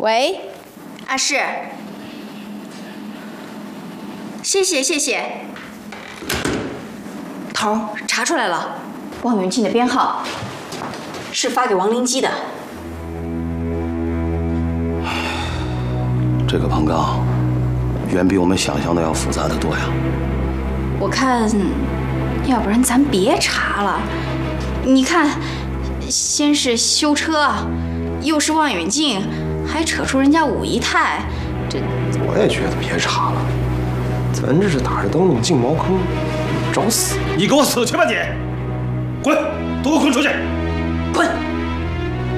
喂，啊是，谢谢。头查出来了，望远镜的编号是发给王灵基的。 这个彭刚，远比我们想象的要复杂的多呀。 我看，要不然咱别查了。你看，先是修车，又是望远镜，还扯出人家武姨太，这…… 我也觉得别查了，咱这是打着灯笼进茅坑，找死！ 你给我死去吧你！滚，都给我滚出去！ 滚！